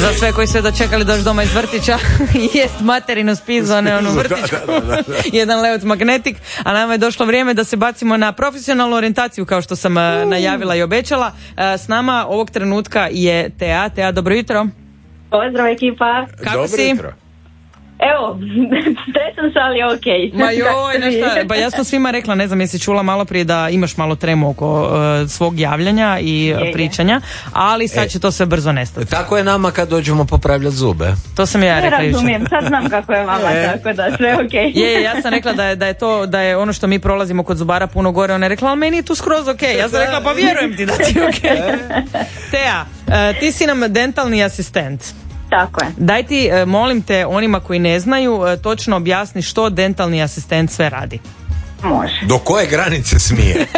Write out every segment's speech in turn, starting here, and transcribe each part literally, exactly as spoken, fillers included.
Za sve koji su dočekali doći doma iz vrtića i jest materinu spizone, onu vrtićku, da, da, da, da. Jedan Leot Magnetic, a nama je došlo vrijeme da se bacimo na profesionalnu orijentaciju, kao što sam uh. najavila i obećala. Uh, s nama ovog trenutka je Tea. Tea, dobro jutro. Pozdrav ekipa. Kako dobro si? Jutro. Evo, stresam se, ali okej. Ma joj, nešto, ba ja sam svima rekla, ne znam, jesi čula malo prije da imaš malo tremu oko uh, svog javljanja i je, pričanja, ali sad će to sve brzo nestati. Tako je nama kad dođemo popravljati zube. To sam ja rekla. Ne razumijem, sad znam kako je vama, e. tako da sve okej. Je, je, ja sam rekla da je, da je to, da je ono što mi prolazimo kod zubara puno gore, ona je rekla, ali meni je tu skroz okej. Ja sam rekla, pa vjerujem ti da ti je okej. Tea, uh, ti si nam dentalni asistent. Tako je. Daj ti, molim te, onima koji ne znaju, točno objasni što dentalni asistent sve radi. Može. Do koje granice smije?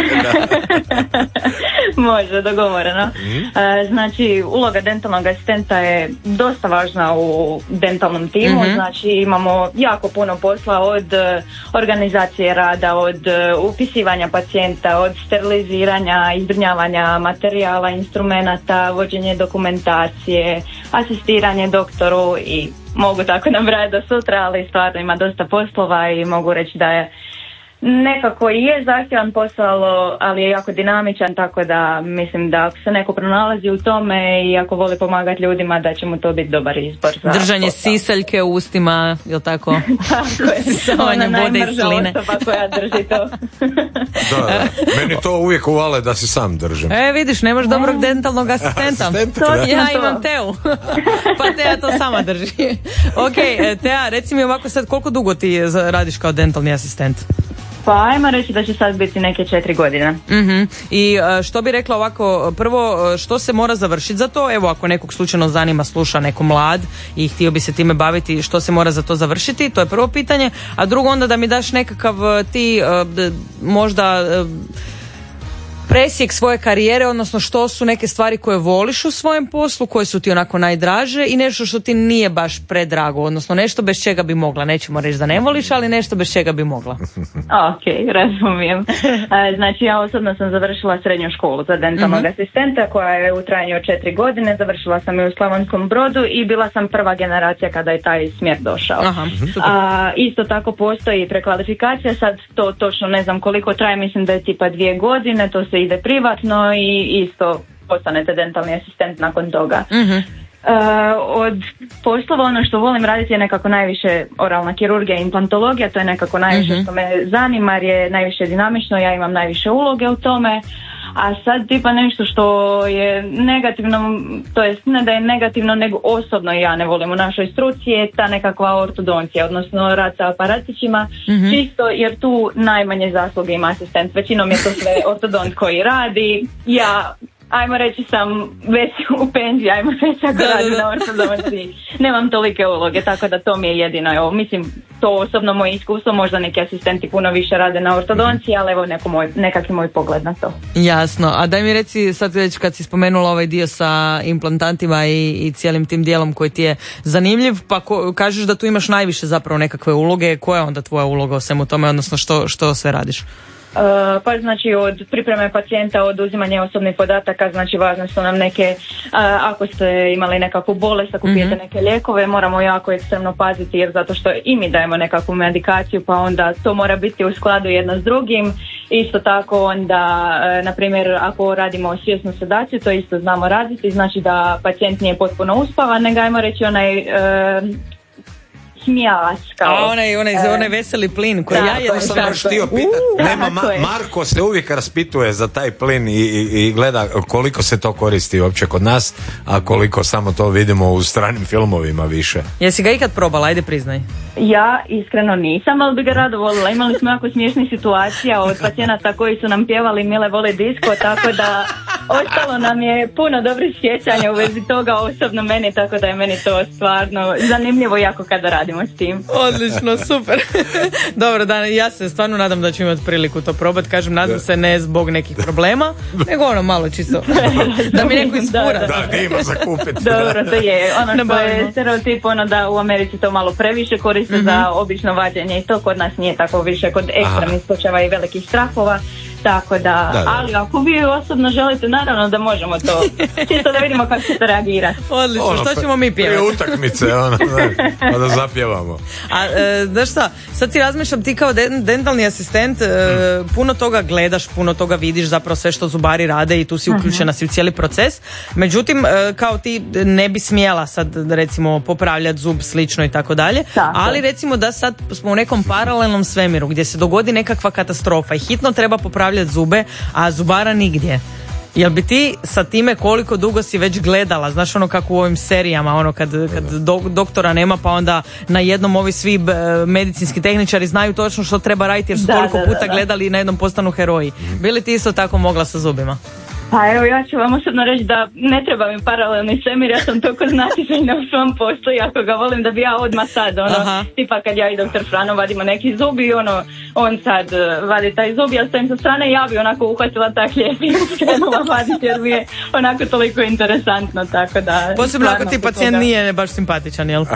Može, dogovoreno. Mm. E, znači, uloga dentalnog asistenta je dosta važna u dentalnom timu. Mm-hmm. Znači, imamo jako puno posla od organizacije rada, od upisivanja pacijenta, od steriliziranja, izbrinjavanja materijala, instrumenata, vođenje dokumentacije, asistiranje doktoru i mogu tako nabrajati do sutra, ali stvarno ima dosta poslova i mogu reći da je nekako i je zahtjevan posao, ali je jako dinamičan, tako da mislim da ako se neko pronalazi u tome i ako voli pomagati ljudima, da će mu to biti dobar izbor za držanje posao. Sisaljke u ustima, jel tako? Tako je, Sisavanje vode i sline. Osoba koja drži to. Da, da. Meni to uvijek uvale da si sam držim. E, vidiš, nemaš dobrog dentalnog asistenta. Asistenta, to, da. ja imam Teu. Pa Tea to sama drži. Ok, Tea, reci mi ovako sad, koliko dugo ti radiš kao dentalni asistent? Pa ajmo reći da će sad biti neke četiri godine. Uh-huh. I što bi rekla ovako, prvo što se mora završiti za to, evo ako nekog slučajno zanima, sluša neko mlad i htio bi se time baviti, što se mora za to završiti, to je prvo pitanje, a drugo onda da mi daš nekakav ti možda presjek svoje karijere, odnosno što su neke stvari koje voliš u svojem poslu, koje su ti onako najdraže i nešto što ti nije baš predrago, odnosno nešto bez čega bi mogla, nećemo reći da ne voliš, ali nešto bez čega bi mogla. Ok, razumijem. Znači ja osobno sam završila srednju školu za dentalnog uh-huh. asistenta koja je u trajanju od četiri godine, završila sam je u Slavonskom Brodu i bila sam prva generacija kada je taj smjer došao. Aha, A, isto tako postoji prekvalifikacija, sad to točno ne znam koliko traje, mislim da je tipa dvije godine, to se ide privatno i isto postanete dentalni asistent nakon toga. Uh-huh. Uh, od poslova ono što volim raditi je nekako najviše oralna kirurgija i implantologija, to je nekako najviše uh-huh. što me zanima jer je najviše dinamično, ja imam najviše uloge u tome. A sad tipa nešto što je negativno, to jest ne da je negativno, nego osobno ja ne volim u našoj struci je ta nekakva ortodoncija, odnosno rad sa aparatićima, mm-hmm. čisto jer tu najmanje zasluge ima asistent, većinom je to sve ortodont koji radi, ja ajmo reći sam već u penziji, ajmo reći ako da, radim da, da. na ortodonciji, nemam tolike uloge, tako da to mi je jedino, evo, mislim, to osobno moje iskustvo, možda neki asistenti puno više rade na ortodonciji, ali evo neko moj, nekakvi moj pogled na to. Jasno, a daj mi reci sad već kad si spomenula ovaj dio sa implantantima i, i cijelim tim dijelom koji ti je zanimljiv, pa ko, kažeš da tu imaš najviše zapravo nekakve uloge, koja je onda tvoja uloga u svemu tome, odnosno što, što sve radiš? Uh, pa znači od pripreme pacijenta, od uzimanja osobnih podataka, znači važne su nam neke, uh, ako ste imali nekakvu bolest, ako pijete mm-hmm. neke lijekove, moramo jako ekstremno paziti jer zato što i mi dajemo nekakvu medikaciju, pa onda to mora biti u skladu jedno s drugim. Isto tako onda, uh, na primjer, ako radimo svjesnu sedaciju, to isto znamo raditi, znači da pacijent nije potpuno uspavan, nego ajmo reći onaj uh, smijavac kao. A onaj, onaj, e, onaj veseli plin koji ja jedno sam još htio pitati. Uh, Nema, Ma, Marko se uvijek raspituje za taj plin i, i, i gleda koliko se to koristi uopće kod nas, a koliko samo to vidimo u stranim filmovima više. Jesi ga ikad probala, ajde priznaj. Ja iskreno nisam, ali bi ga rado volila. Imali smo jako smiješnih situacija od pacijenata koji su nam pjevali Mile vole disko, tako da ostalo nam je puno dobrih sjećanja u vezi toga osobno meni, tako da je meni to stvarno zanimljivo jako kada radimo s tim. Odlično, super. Dobro, da, ja se stvarno nadam da ću imati priliku to probati, kažem, nadam se ne zbog nekih problema, nego ono malo čisto da mi neko ispura. Da, da, ima za kupiti. Dobro, to je. Ono što je stereotip, ono da u Americi to malo previše koristi mm-hmm. za obično vađenje i to kod nas nije tako više, kod ekstremnih slučajeva i velikih strahova. Tako da, da, da, ali ako vi osobno želite, naravno da možemo to, čisto da vidimo kako ćete reagirati. Odlično, ono, što ćemo mi pjevati? Prije utakmice, ono, pa da zapjevamo. A, e, znaš šta, sad si razmišljam, ti kao de- dentalni asistent, e, puno toga gledaš, puno toga vidiš, zapravo sve što zubari rade i tu si uključena si u cijeli proces. Međutim, e, kao ti ne bi smjela sad, recimo, popravljati zub slično i tako dalje, ali recimo da sad smo u nekom paralelnom svemiru gdje se dogodi nekakva katastrofa i hitno treba popravljati zube, a zubara nigdje. Jel bi ti sa time koliko dugo si već gledala, znaš ono kako u ovim serijama, ono kad, kad do, doktora nema pa onda na jednom ovi svi b, medicinski tehničari znaju točno što treba raditi jer su da, toliko da, puta da, da. gledali i na jednom postanu heroji. Bili ti isto tako mogla sa zubima? Pa evo, ja ću vam osobno reći da ne treba mi paralelni svemir, ja sam toliko znatiželjna u svom poslu i ako ga volim da bi ja odmah sad, ono, Aha. tipa kad ja i doktor Frano vadimo neki zub i ono, on sad uh, vadi taj zub, ja stojim sa strane i ja bi onako uhvatila tak lijep i skrenula vaditi jer mi je onako toliko interesantno, tako da... Posebno ako ti pacijent toga. Nije baš simpatičan, jel?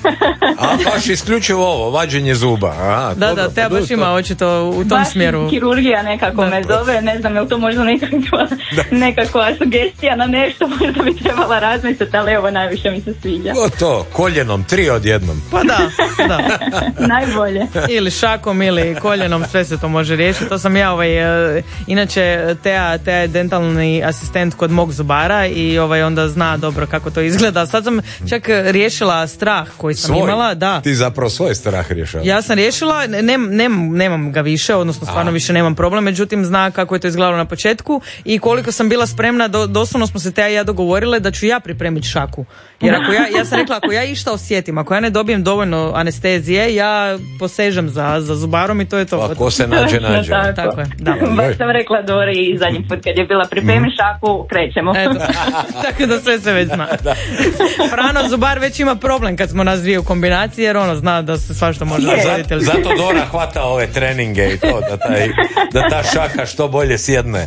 A baš isključivo ovo, vađenje zuba. Aha, da, dobro, da, te baš ima očito u tom baš smjeru. Baš kirurgija nekako da. me zove, ne znam je li to možda nekakva... nekakva sugestija na nešto možda bi trebala razmisliti, ali evo najviše mi se sviđa. O to, koljenom, tri odjednom. Pa da, da. Najbolje. Ili šakom ili koljenom, sve se to može riješiti. To sam ja, ovaj, uh, inače Teja, Teja je dentalni asistent kod mog zubara i ovaj, onda zna dobro kako to izgleda. Sad sam čak riješila strah koji sam svoj. imala. Da. Ti zapravo svoj strah rješava. Ja sam riješila, ne, ne, nemam ga više, odnosno stvarno A. više nemam problem, međutim zna kako je to izgledalo na početku i koliko sam bila spremna, do, doslovno smo se Teja i ja dogovorile da ću ja pripremiti šaku. Jer ako ja, ja sam rekla, ako ja išta osjetim, ako ja ne dobijem dovoljno anestezije, ja posežem za, za zubarom i to je to. Ako se nađe, nađe. Tako. Tako je, da. Baš sam rekla Dori zadnji put kad je bila pripremi mm. šaku, krećemo. Eto, tako da sve se već zna. Frano zubar već ima problem kad smo nas dvije u kombinaciji, jer ono zna da se svašta može raditi. Zato Dora hvata ove treninge i to, da, taj, da ta šaka što bolje sjedne.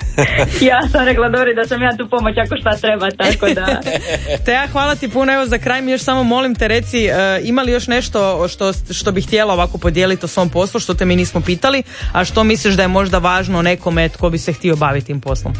Ja sam rekla Dori da sam ja tu pomoć ako šta treba, tako da... Teja, hvala ti puno, evo za kraj mi još samo molim te reci, uh, ima li još nešto što, što bih htjela ovako podijeliti o svom poslu, što te mi nismo pitali, a što misliš da je možda važno nekome tko bi se htio baviti tim poslom?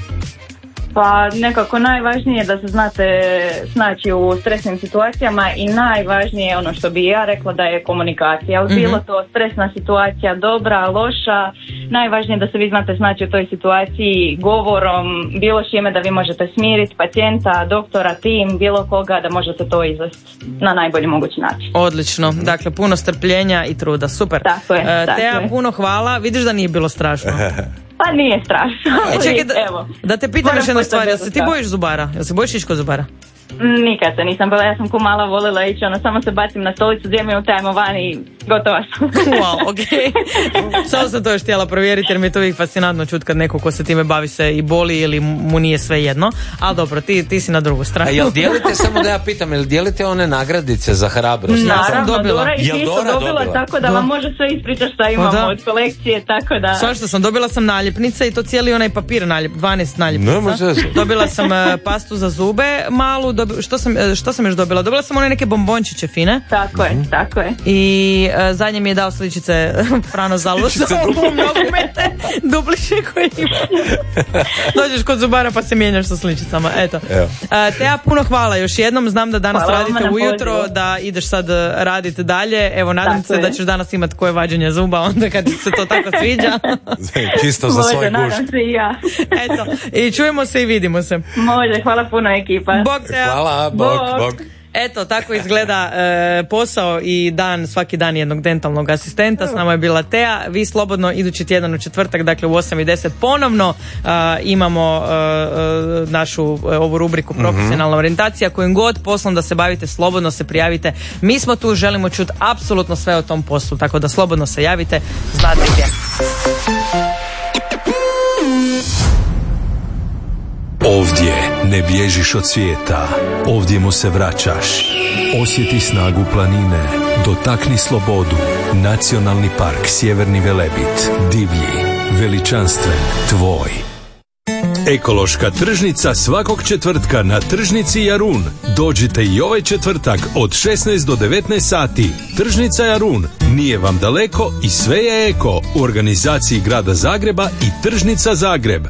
Pa nekako najvažnije je da se znate snaći u stresnim situacijama i najvažnije je ono što bi ja rekla da je komunikacija. Ali mm-hmm. bilo to stresna situacija, dobra, loša, najvažnije je da se vi znate snaći u toj situaciji govorom, bilo čime da vi možete smiriti pacijenta, doktora, tim, bilo koga da možete to izvesti na najbolji mogući način. Odlično, dakle puno strpljenja i truda, super. Tako je, e, tako Teja, je. puno hvala, vidiš da nije bilo strašno. Pa nije strašno. E, čekaj, da, evo. da te pitam još jedna stvar, jel se ti bojiš zubara? Jel se bojiš ići kod zubara? Nikad se nisam bila, ja sam ko mala volila ići, ono, samo se bacim na stolicu, dvije minute, ajmo van i gotova sam. Wow, ok. Samo sam to još htjela provjeriti jer mi je to uvijek fascinantno čuti kad neko ko se time bavi se i boli ili mu nije sve jedno, ali dobro, ti, ti si na drugu stranu. A jel dijelite, samo da ja pitam, jel dijelite one nagradice za hrabrost? Naravno, ja sam dobila. Dora i ti su dobila, dobila, tako da, da vam može sve ispričati šta imamo da. od kolekcije, tako da... Svašta sam, dobila sam naljepnice i to cijeli onaj papir naljep, dvanaest naljepnica. Ne, dobila sam uh, pastu za zube, malu, dobi, što sam Što sam još dobila? Dobila sam one neke bombončiće fine. Tako je, tako je. I uh, zadnje mi je dao sličice Frano Zalus. Nogomete, dupliše koji ima. Dođeš kod zubara pa se mijenjaš sa sličicama. Eto. Uh, Teja, puno hvala još jednom. Znam da danas hvala radite ujutro, pozivu. Da ideš sad raditi dalje. Evo, nadam tako se je. Da ćeš danas imati koje vađenje zuba onda kad se to tako sviđa. Čisto za svoj gušt. Nadam se i ja. Eto, i čujemo se i vidimo se. Može, hvala puno ekipa. Bog Teja. Hvala, bog, bog. Eto, tako izgleda e, posao i dan, svaki dan jednog dentalnog asistenta. S nama je bila Teja. Vi slobodno idući tjedan u četvrtak, dakle u osam i deset ponovno a, imamo a, a, našu a, ovu rubriku profesionalna mm-hmm. orijentacija. Kojim god poslom da se bavite, slobodno se prijavite. Mi smo tu, želimo čuti apsolutno sve o tom poslu, tako da slobodno se javite, znate gdje. Ovdje ne bježiš od svijeta, ovdje mu se vraćaš. Osjeti snagu planine, dotakni slobodu. Nacionalni park Sjeverni Velebit, divlji, veličanstven, tvoj. Ekološka tržnica svakog četvrtka na tržnici Jarun. Dođite i ovaj četvrtak od šesnaest do devetnaest sati. Tržnica Jarun nije vam daleko i sve je eko u organizaciji Grada Zagreba i Tržnica Zagreb.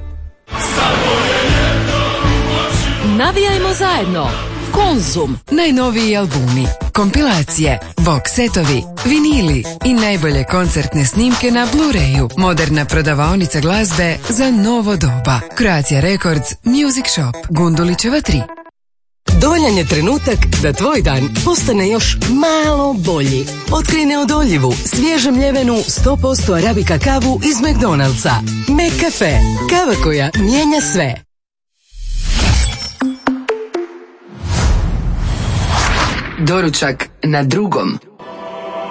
Navijajmo zajedno. Konzum. Najnoviji albumi, kompilacije, box setovi, vinili i najbolje koncertne snimke na Blu-rayu. Moderna prodavaonica glazbe za novo doba. Croatia Records, Music Shop, Gundulićeva tri. Dovoljan je trenutak da tvoj dan postane još malo bolji. Otkrij neodoljivu, svježe mljevenu sto posto arabika kavu iz McDonald'sa. McCafe. Kava koja mijenja sve. Doručak na drugom.